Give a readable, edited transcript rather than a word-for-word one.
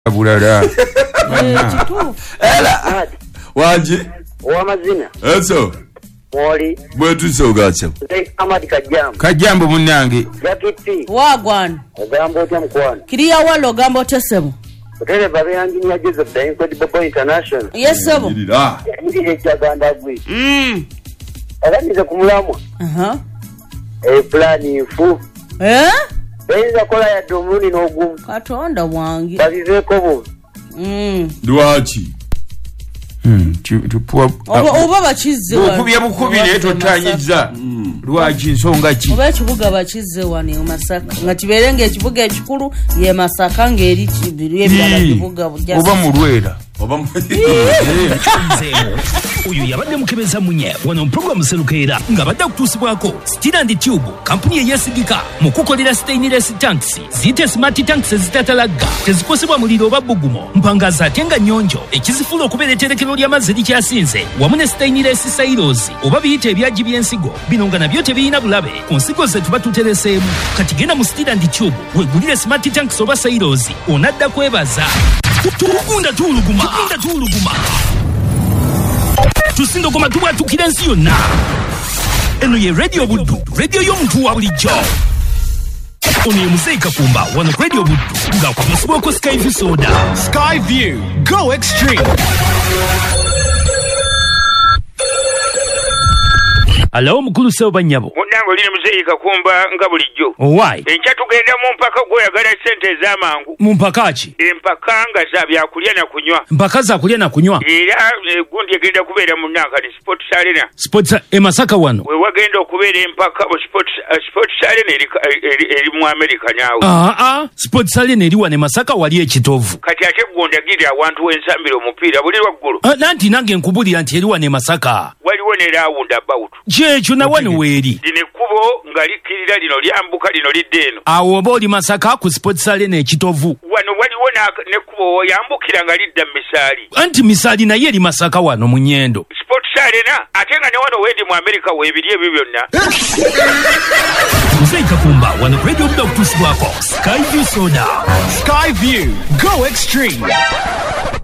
Bulala. Ela. Waje. Wa mazina. Eso. Wali. Bwetu sogacha. Amadi Kajambo. Kajambo munange. Yakiti. Wagwan. Ogambo tya mkwano. Kiriya walo gambo tesebo. Otele babe yangi ya Joseph Dain kwa Bobo International. Yes sebo. Ndi chaganda gwi. Akaniza kumulamwa. Plan ifu. Benza kola ya domuni n'ogumu. Katonda wange. Babiveko bo. Lwaki? Oba bakize wano. Okubya bukubi leto tanyiza. Lwaki nsonga ki? Oba ekibuga bakize wano e Masaka. Nga kiberenga ekibuga ekikulu ye Masaka ngeri kibiri ebyala kibuga bujja. Oba mulwera. Oba uyu yabadde mukebeza munye wano program serukeera nga badde kutusibwako Steel and Tube kampuni eyesigika mu kukolera stainless tanks zite smart tanks ezitatalaga tezikosebwa muliro oba bugumo mpangaza atenga nyonjo ekizifula okubeera etterekero ly'amazzi likyasinze wamu ne stainless silos oba biyita ebyaji by'ensigo bino nga nabyo tebiyina bulabe ku nsigo ze tuba tutereseemu kati genda mu Steel and Tube wegulire smart tanks oba silos onadda kwebaza tugunda tuluguma tusindogoma tubwatukira ensi yonna eno ye radio buddu radio y'omuntu wa bulijjo ono ye Muzeyi Kakumba wano ku radio buddu ng'akutusibwako Skyview soda. Skyview go extreme. Alo mukulu Sebo Banyabo. Munango lino Muzeyi Kakumba nga bulijjo. Why? Enkya tugenda mu mpaka gweyagala sente ez'amangu. Mu mpaka ki? Empaka nga za byakulya na kunywa. Mpaka za kulya na kunywa? Era gundi egenda kubeera mu Nankani Sports Arena. Sports Masaka wano. We wagenda okubeera empaka mu Sports Arena eri mu America naawe. Sports Arena eri wano Masaka wali ekitovu. Kati ate gwondagirira awantu w'ensambira omupiira buli lwaggulu. Nanti nange nkubulira nti eri wano Masaka. Waliwo ne round about. Kyekyo na wano weeri. Lino ekkubo nga likkirira lino lyambuka lino lidde eno. Awo oba oli Masaka ku Sports Arena ekitovu. Wano waliwo n'ekkubo yambukira nga lidda mu Misaali. Anti Misaali naye eri Masaka wano mu Nyendo. Sports Arena ate nga ne wano wendi mu America weebiri ebyo byonna. Muzeyi Kakumba wano radio buda kutusibwako Skyview soda. Skyview go extreme.